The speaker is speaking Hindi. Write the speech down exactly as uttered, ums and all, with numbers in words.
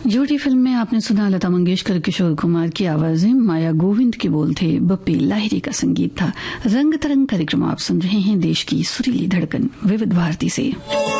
झूठी फिल्म में आपने सुना लता मंगेशकर, किशोर कुमार की आवाजें, माया गोविंद के बोल थे, बप्पी लाहिरी का संगीत था। रंग तरंग कार्यक्रम आप सुन रहे हैं, देश की सुरीली धड़कन विविध भारती से।